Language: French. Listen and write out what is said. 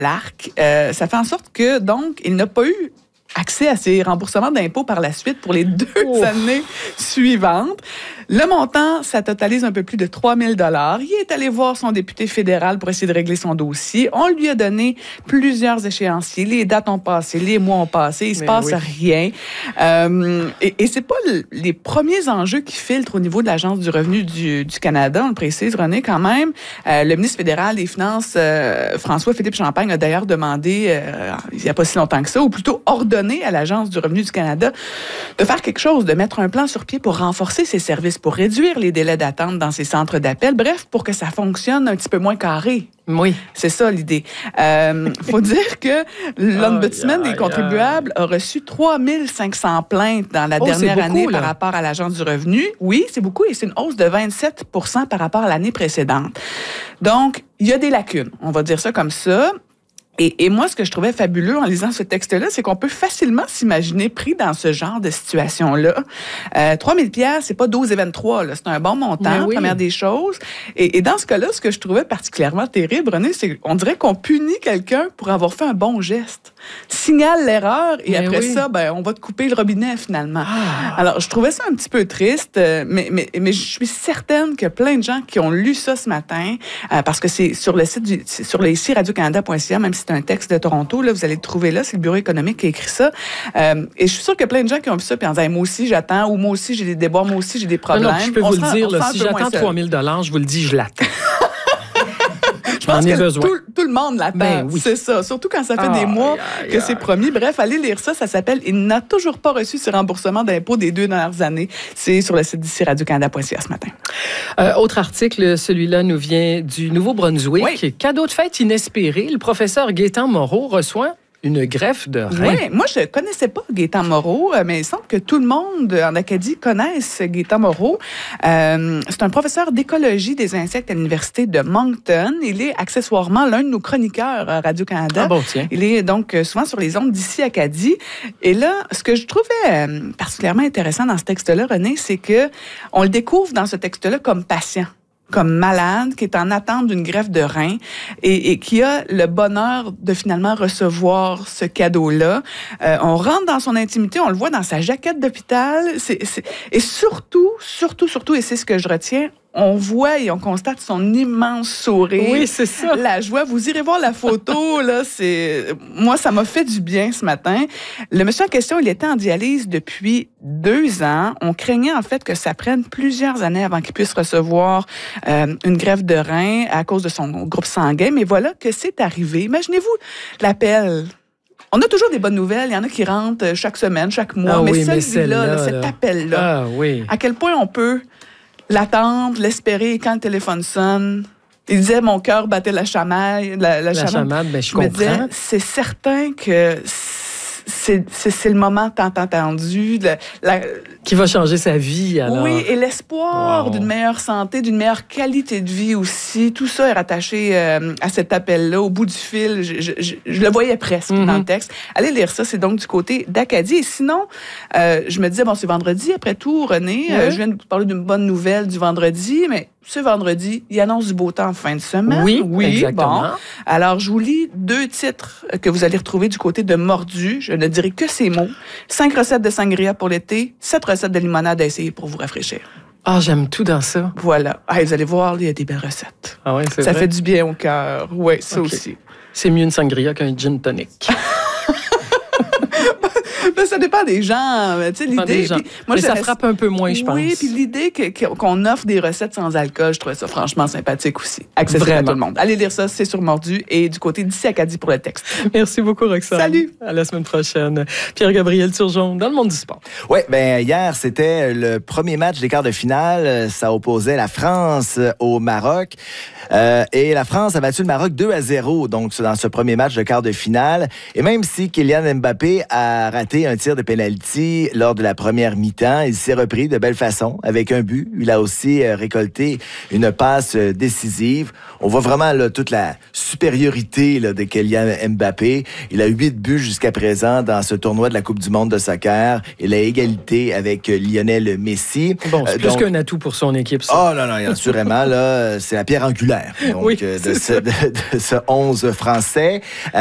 l'arc. Ça fait en sorte que, donc, il n'a pas eu accès à ses remboursements d'impôts par la suite pour les 2 années suivantes. Le montant, ça totalise un peu plus de 3 000 $. Il est allé voir son député fédéral pour essayer de régler son dossier. On lui a donné plusieurs échéanciers. Les dates ont passé, les mois ont passé. Il se passe rien. Et c'est pas les premiers enjeux qui filtrent au niveau de l'Agence du revenu du Canada. On le précise, René, quand même. Le ministre fédéral des Finances, François-Philippe Champagne, a d'ailleurs demandé, il n'y a pas si longtemps que ça, ou plutôt ordonné à l'Agence du revenu du Canada de faire quelque chose, de mettre un plan sur pied pour renforcer ses services, pour réduire les délais d'attente dans ces centres d'appel, bref, pour que ça fonctionne un petit peu moins carré. Oui. C'est ça l'idée. Faut dire que l'Ombudsman des contribuables a reçu 3 500 plaintes dans la dernière année par rapport à l'Agence du revenu. Oui, c'est beaucoup et c'est une hausse de 27 % par rapport à l'année précédente. Donc, il y a des lacunes, on va dire ça comme ça. Et moi, ce que je trouvais fabuleux en lisant ce texte-là, c'est qu'on peut facilement s'imaginer pris dans ce genre de situation-là. 3 000 $, c'est pas 12 et 23, là. C'est un bon montant, première des choses. Et dans ce cas-là, ce que je trouvais particulièrement terrible, René, c'est qu'on dirait qu'on punit quelqu'un pour avoir fait un bon geste. Signale l'erreur et après ça, on va te couper le robinet, finalement. Alors, je trouvais ça un petit peu triste, mais je suis certaine que plein de gens qui ont lu ça ce matin, parce que c'est sur le site sur le site radiocanada.ca, même si c'est un texte de Toronto, là, vous allez le trouver là, c'est le bureau économique qui a écrit ça. Et je suis sûre qu'il y a plein de gens qui ont vu ça puis en disant, moi aussi j'attends, ou moi aussi j'ai des déboires, moi aussi j'ai des problèmes. Non, je peux vous le dire, là, si j'attends 3 000 $, je vous le dis, je l'attends. Je pense que tout le monde l'attend, c'est ça. Surtout quand ça fait des mois que c'est promis. Bref, allez lire ça, ça s'appelle « Il n'a toujours pas reçu ses remboursements d'impôts des 2 dernières années ». C'est sur le site d'ici radiocanada.ca ce matin. Autre article, celui-là nous vient du Nouveau-Brunswick. Oui. Cadeau de fête inespéré, le professeur Gaétan Moreau reçoit une greffe de rein. Oui, moi, je ne connaissais pas Gaétan Moreau, mais il semble que tout le monde en Acadie connaisse Gaétan Moreau. C'est un professeur d'écologie des insectes à l'Université de Moncton. Il est accessoirement l'un de nos chroniqueurs à Radio-Canada. Ah bon, tiens. Il est donc souvent sur les ondes d'ici Acadie. Et là, ce que je trouvais particulièrement intéressant dans ce texte-là, René, c'est que on le découvre dans ce texte-là comme patient, comme malade, qui est en attente d'une greffe de rein et qui a le bonheur de finalement recevoir ce cadeau-là. On rentre dans son intimité, on le voit dans sa jaquette d'hôpital. Et surtout, et c'est ce que je retiens, on voit et on constate son immense sourire. Oui, c'est ça. La joie. Vous irez voir la photo, là. Moi, ça m'a fait du bien ce matin. Le monsieur en question, il était en dialyse depuis 2 ans. On craignait, en fait, que ça prenne plusieurs années avant qu'il puisse recevoir une greffe de rein à cause de son groupe sanguin. Mais voilà que c'est arrivé. Imaginez-vous l'appel. On a toujours des bonnes nouvelles. Il y en a qui rentrent chaque semaine, chaque mois. Mais celui-là, cet appel-là, à quel point on peut l'attendre, l'espérer, et quand le téléphone sonne, il disait, mon cœur battait la chamade. La chamade, ben, je comprends. Me disait, c'est certain que c'est le moment tant attendu. Qui va changer sa vie, alors. Oui, et l'espoir d'une meilleure santé, d'une meilleure qualité de vie aussi. Tout ça est rattaché à cet appel-là, au bout du fil. Je le voyais presque dans le texte. Allez lire ça, c'est donc du côté d'Acadie. Et sinon, je me disais, bon, c'est vendredi, après tout, René. Je viens de vous parler d'une bonne nouvelle du vendredi, mais ce vendredi, il annonce du beau temps en fin de semaine. Oui, exactement. Bon. Alors, je vous lis 2 titres que vous allez retrouver du côté de Mordu. Je ne dirai que ces mots. 5 recettes de sangria pour l'été, 7 recettes de limonade à essayer pour vous rafraîchir. Ah, j'aime tout dans ça. Voilà. Vous allez voir, il y a des belles recettes. Ah ouais, c'est ça vrai? Fait du bien au cœur. Oui, ça aussi. C'est mieux une sangria qu'un gin tonic. Ben, ça dépend des gens. Tu sais, l'idée. Moi, ça frappe un peu moins, je pense. Oui, puis l'idée qu'on offre des recettes sans alcool, je trouvais ça franchement sympathique aussi. Accessible à tout le monde. Allez lire ça, c'est sur Mordu et du côté d'ici Acadie pour le texte. Merci beaucoup, Roxane. Salut. À la semaine prochaine. Pierre-Gabriel Turgeon, dans le monde du sport. Oui, hier, c'était le premier match des quarts de finale. Ça opposait la France au Maroc. Et la France a battu le Maroc 2-0, donc dans ce premier match de quart de finale. Et même si Kylian Mbappé a raté un tir de pénalty lors de la première mi-temps. Il s'est repris de belle façon avec un but. Il a aussi récolté une passe décisive. On voit vraiment là, toute la supériorité là, de Kylian Mbappé. Il a 8 buts jusqu'à présent dans ce tournoi de la Coupe du monde de soccer. Il a égalité avec Lionel Messi. Bon, c'est plus qu'un atout pour son équipe, ça. Oh non, assurément, là, c'est la pierre angulaire donc, oui, de ce 11 français.